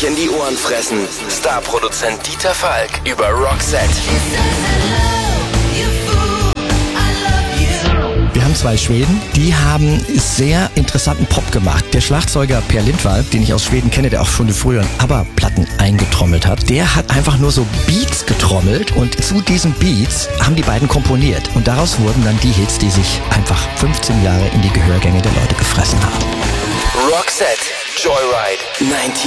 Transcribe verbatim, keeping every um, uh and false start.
richtig in die Ohren fressen. Starproduzent Dieter Falk über Roxette. Wir haben zwei Schweden, die haben sehr interessanten Pop gemacht. Der Schlagzeuger Per Lindvall, den ich aus Schweden kenne, der auch schon die früheren ABBA-Platten eingetrommelt hat, der hat einfach nur so Beats getrommelt und zu diesen Beats haben die beiden komponiert. Und daraus wurden dann die Hits, die sich einfach fünfzehn Jahre in die Gehörgänge der Leute gefressen haben. Roxette, Joyride, neunzehn